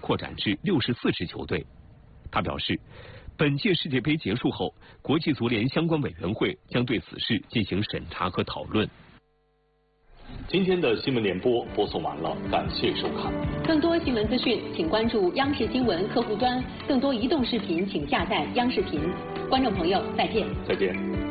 扩展至64支球队。他表示，本届世界杯结束后，国际足联相关委员会将对此事进行审查和讨论。 今天的新闻联播播送完了，感谢收看。 更多新闻资讯，请关注央视新闻客户端；更多移动视频，请下载央视频。观众朋友，再见。 再见。